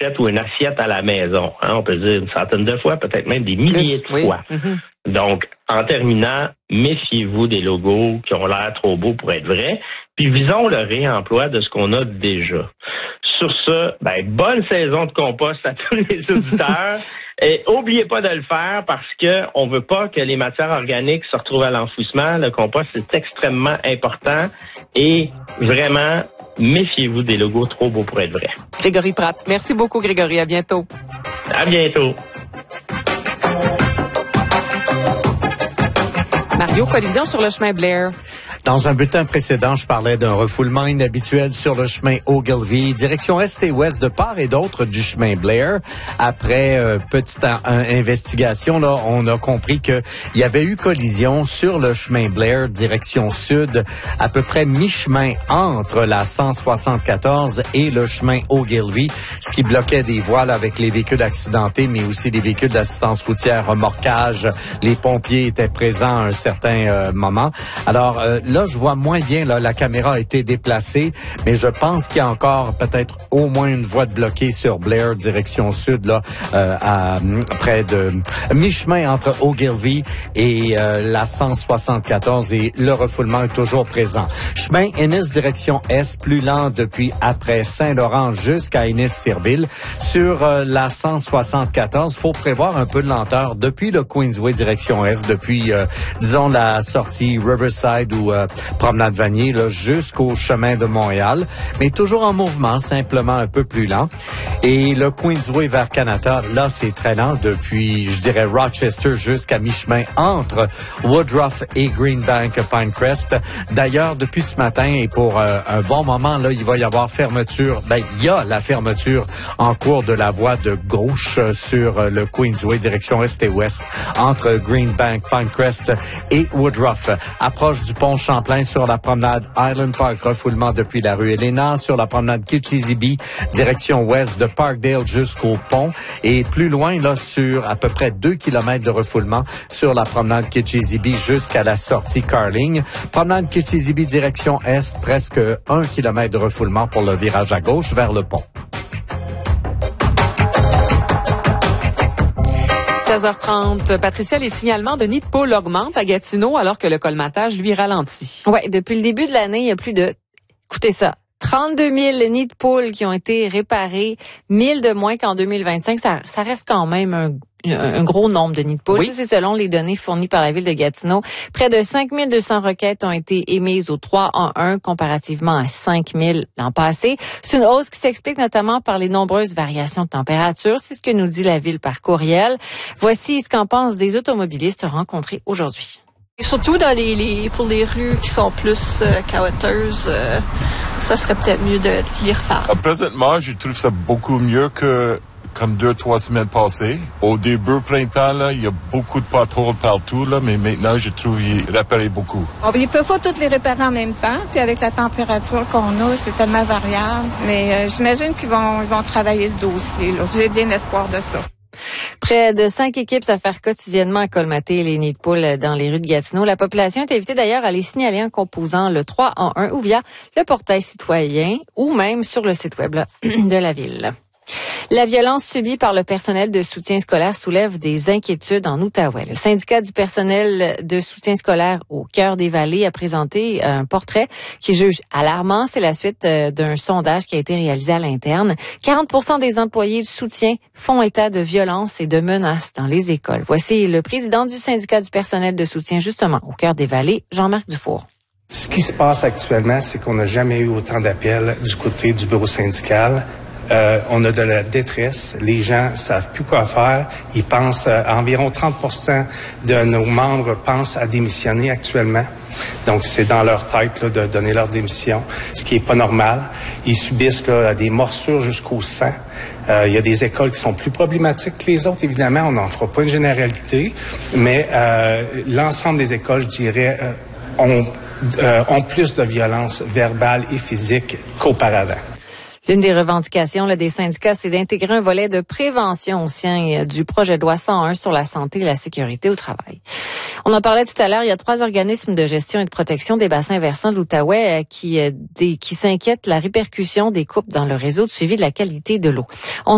fourchette ou une assiette à la maison. Hein, on peut dire une centaine de fois, peut-être même des milliers de fois. Mm-hmm. Donc, en terminant, méfiez-vous des logos qui ont l'air trop beaux pour être vrais, puis visons le réemploi de ce qu'on a déjà. Sur ce, bonne saison de compost à tous les auditeurs. Et oubliez pas de le faire parce que on veut pas que les matières organiques se retrouvent à l'enfouissement. Le compost, c'est extrêmement important et vraiment, méfiez-vous des logos trop beaux pour être vrais. Grégory Pratt. Merci beaucoup, Grégory. À bientôt. À bientôt. Mario, collision sur le chemin Blair. Dans un bulletin précédent, je parlais d'un refoulement inhabituel sur le chemin Ogilvie, direction est et ouest de part et d'autre du chemin Blair. Après petite investigation, là, on a compris que il y avait eu collision sur le chemin Blair, direction sud, à peu près mi-chemin entre la 174 et le chemin Ogilvie, ce qui bloquait des voies là, avec les véhicules accidentés, mais aussi des véhicules d'assistance routière, remorquage. Les pompiers étaient présents à un certain moment. Alors là, je vois moins bien, là, la caméra a été déplacée, mais je pense qu'il y a encore peut-être au moins une voie de bloquée sur Blair, direction sud, là, à près de mi-chemin entre Ogilvie et la 174 et le refoulement est toujours présent. Chemin Ennis, direction est, plus lent depuis après Saint-Laurent jusqu'à Ennis-Sirville. Sur la 174, faut prévoir un peu de lenteur depuis le Queensway, direction est, depuis, disons, la sortie Riverside ou Promenade Vanier là, jusqu'au chemin de Montréal, mais toujours en mouvement, simplement un peu plus lent. Et le Queensway vers Canada, là, c'est très lent depuis, je dirais, Rochester jusqu'à mi-chemin entre Woodruff et Greenbank Pinecrest. D'ailleurs, depuis ce matin et pour un bon moment, là, il va y avoir fermeture. Il y a la fermeture en cours de la voie de gauche sur le Queensway, direction est et ouest, entre Greenbank, Pinecrest et Woodruff. Approche du pont Champlain sur la promenade Island Park, refoulement depuis la rue Elena, sur la promenade Kitchissippi, direction ouest de Parkdale jusqu'au pont, et plus loin, là, sur à peu près 2 km de refoulement sur la promenade Kitchissippi jusqu'à la sortie Carling. Promenade Kitchissippi, direction est, presque 1 km de refoulement pour le virage à gauche vers le pont. 16h30. Patricia, les signalements de nids de poules augmentent à Gatineau alors que le colmatage, lui, ralentit. Oui, depuis le début de l'année, il y a plus de, écoutez ça, 32 000 nids de poules qui ont été réparés, 1000 de moins qu'en 2025. Ça reste quand même un gros nombre de nids de poules. Oui. Ça, c'est selon les données fournies par la ville de Gatineau. Près de 5 200 requêtes ont été émises au 3-1-1 comparativement à 5 000 l'an passé. C'est une hausse qui s'explique notamment par les nombreuses variations de température. C'est ce que nous dit la ville par courriel. Voici ce qu'en pensent des automobilistes rencontrés aujourd'hui. Et surtout pour les rues qui sont plus caouteuses, ça serait peut-être mieux de les refaire. Présentement, je trouve ça beaucoup mieux que comme 2-3 semaines passées. Au début printemps, là, il y a beaucoup de patrouilles partout, là, mais maintenant, je trouve qu'ils réparaient beaucoup. Ils ne peuvent pas toutes les réparer en même temps, puis avec la température qu'on a, c'est tellement variable. Mais j'imagine qu'ils vont travailler le dossier, là. J'ai bien espoir de ça. Près de 5 équipes s'affairent quotidiennement à colmater les nids de poules dans les rues de Gatineau. La population est invitée d'ailleurs à les signaler en composant le 3-1-1 ou via le portail citoyen ou même sur le site web de la ville. La violence subie par le personnel de soutien scolaire soulève des inquiétudes en Outaouais. Le syndicat du personnel de soutien scolaire au cœur des vallées a présenté un portrait qui juge alarmant. C'est la suite d'un sondage qui a été réalisé à l'interne. 40% des employés de soutien font état de violence et de menaces dans les écoles. Voici le président du syndicat du personnel de soutien justement au cœur des vallées, Jean-Marc Dufour. Ce qui se passe actuellement, c'est qu'on n'a jamais eu autant d'appels du côté du bureau syndical. On a de la détresse. Les gens savent plus quoi faire. Ils pensent, environ 30% de nos membres pensent à démissionner actuellement. Donc, c'est dans leur tête là, de donner leur démission, ce qui est pas normal. Ils subissent là, des morsures jusqu'au sang. Il y a des écoles qui sont plus problématiques que les autres, évidemment. On n'en fera pas une généralité, mais l'ensemble des écoles, je dirais, ont plus de violence verbale et physique qu'auparavant. L'une des revendications des syndicats, c'est d'intégrer un volet de prévention au sein du projet de loi 101 sur la santé et la sécurité au travail. On en parlait tout à l'heure, il y a 3 organismes de gestion et de protection des bassins versants de l'Outaouais qui s'inquiètent de la répercussion des coupes dans le réseau de suivi de la qualité de l'eau. On